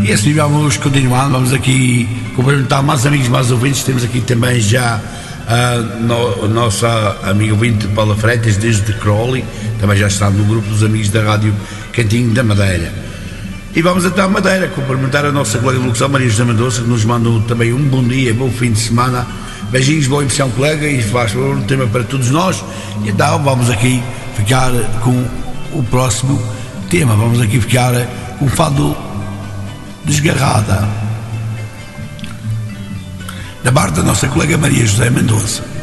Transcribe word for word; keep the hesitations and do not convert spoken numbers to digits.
E assim vamos continuando, vamos aqui cumprimentar mais amigos, mais ouvintes. Temos aqui também já a, no, a nossa amiga ouvinte Paula Freitas, desde Crowley, também já está no grupo dos amigos da Rádio Cantinho da Madeira. E vamos até a Madeira, cumprimentar a nossa colega de locução Maria José Mendonça, que nos mandou também um bom dia, bom fim de semana. Beijinhos, boa emissão, colega, e faz um tema para todos nós. E então vamos aqui ficar com o próximo tema, vamos aqui ficar com o fado Desgarrada, da parte da nossa colega Maria José Mendonça.